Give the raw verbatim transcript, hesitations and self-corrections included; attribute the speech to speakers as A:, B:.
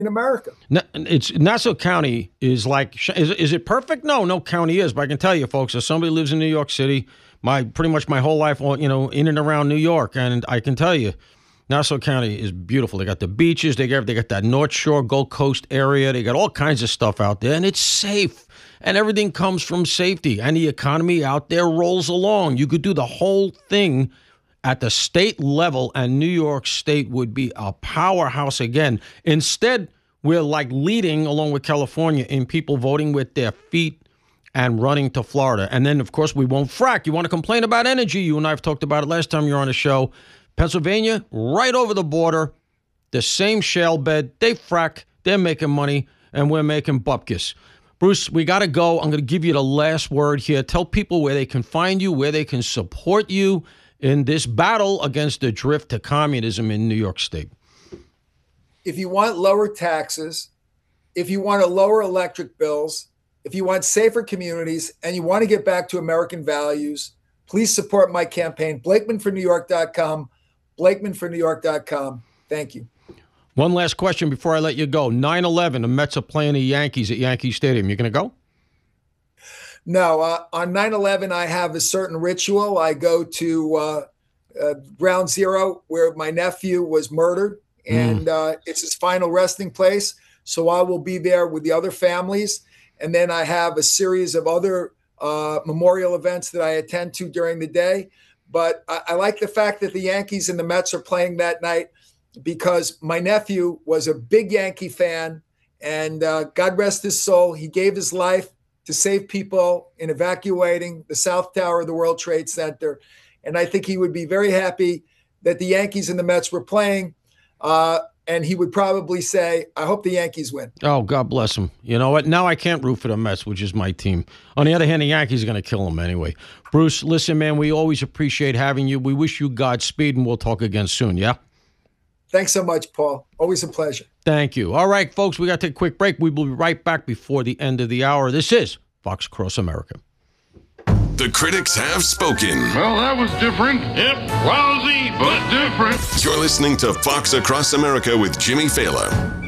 A: America.
B: It's Nassau County is like, is, is it perfect? No, no county is, but I can tell you, folks, as somebody who lives in New York City, my pretty much my whole life, you know, in and around New York, and I can tell you, Nassau County is beautiful. They got the beaches, they got they got that North Shore, Gold Coast area, they got all kinds of stuff out there, and it's safe, and everything comes from safety, and the economy out there rolls along. You could do the whole thing at the state level, and New York State would be a powerhouse again. Instead, we're like leading, along with California, in people voting with their feet and running to Florida. And then, of course, we won't frack. You want to complain about energy? You and I have talked about it last time you were on the show. Pennsylvania, right over the border, the same shale bed. They frack. They're making money, and we're making bupkis. Bruce, we got to go. I'm going to give you the last word here. Tell people where they can find you, where they can support you in this battle against the drift to communism in New York State.
A: If you want lower taxes, if you want to lower electric bills, if you want safer communities, and you want to get back to American values, please support my campaign, Blakeman for New York dot com, Blakeman for New York dot com. Thank you.
B: One last question before I let you go. nine eleven, the Mets are playing the Yankees at Yankee Stadium. You going to go?
A: No. Uh, on nine eleven, I have a certain ritual. I go to uh, uh, Ground Zero, where my nephew was murdered, and mm. uh, it's his final resting place. So I will be there with the other families. And then I have a series of other uh, memorial events that I attend to during the day. But I, I like the fact that the Yankees and the Mets are playing that night, because my nephew was a big Yankee fan, and uh, God rest his soul, he gave his life to save people in evacuating the South Tower of the World Trade Center. And I think he would be very happy that the Yankees and the Mets were playing. Uh, And he would probably say, I hope the Yankees win.
B: Oh, God bless him. You know what? Now I can't root for the Mets, which is my team. On the other hand, the Yankees are going to kill them anyway. Bruce, listen, man, we always appreciate having you. We wish you Godspeed, and we'll talk again soon, yeah?
A: Thanks so much, Paul. Always a pleasure.
B: Thank you. All right, folks, we got to take a quick break. We will be right back before the end of the hour. This is Fox Across America.
C: The critics have spoken.
D: Well, that was different. Yep, lousy, but different.
C: You're listening to Fox Across America with Jimmy Fallon.